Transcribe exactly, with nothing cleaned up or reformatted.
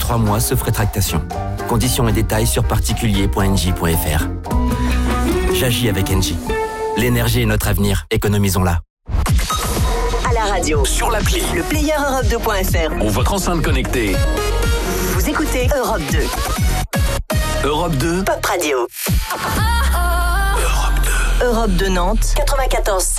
trois mois sauf rétractation. Conditions et détails sur particulier point n j point f r. J'agis avec Engie. L'énergie est notre avenir, économisons-la. À la radio, sur l'appli, le player Europe deux point f r ou votre enceinte connectée. Vous écoutez Europe deux. Europe deux. Pop Radio. Europe deux. Europe deux Nantes, quatre-vingt-quatorze.